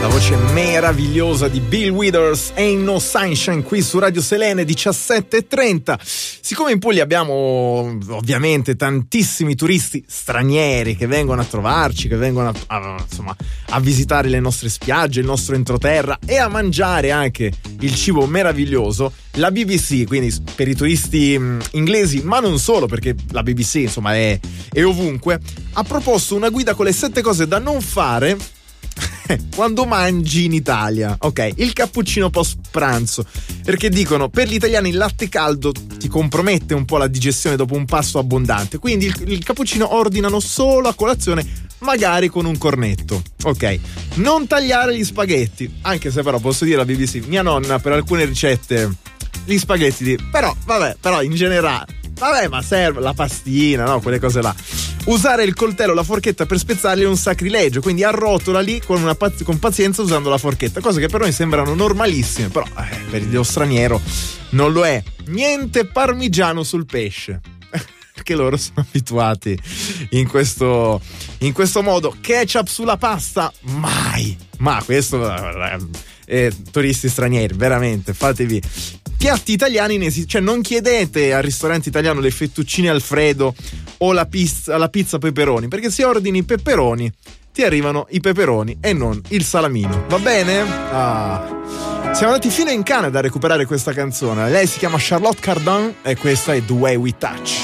La voce meravigliosa di Bill Withers, Ain't No Sunshine, qui su Radio Selene, 17:30. Siccome in Puglia abbiamo ovviamente tantissimi turisti stranieri che vengono a trovarci, che vengono a visitare le nostre spiagge, il nostro entroterra e a mangiare anche il cibo meraviglioso, la BBC, quindi per i turisti inglesi, ma non solo, perché la BBC insomma è ovunque, ha proposto una guida con le 7 cose da non fare quando mangi in Italia. Ok, il cappuccino post pranzo, perché dicono per gli italiani il latte caldo ti compromette un po' la digestione dopo un pasto abbondante, quindi il cappuccino ordinano solo a colazione, magari con un cornetto. Ok, non tagliare gli spaghetti, anche se però posso dire alla BBC, mia nonna per alcune ricette gli spaghetti però in generale ma serve la pastina, no, quelle cose là. Usare il coltello o la forchetta per spezzarli è un sacrilegio, quindi arrotola lì con pazienza usando la forchetta, cose che per noi sembrano normalissime, però per lo straniero non lo è. Niente parmigiano sul pesce perché loro sono abituati in questo modo. Ketchup sulla pasta mai, ma questo turisti stranieri, veramente fatevi. Piatti italiani, cioè non chiedete al ristorante italiano le fettuccine Alfredo o la pizza peperoni, perché se ordini i peperoni ti arrivano i peperoni e non il salamino, va bene? Siamo andati fino in Canada a recuperare questa canzone. Lei si chiama Charlotte Cardin e questa è The Way We Touch.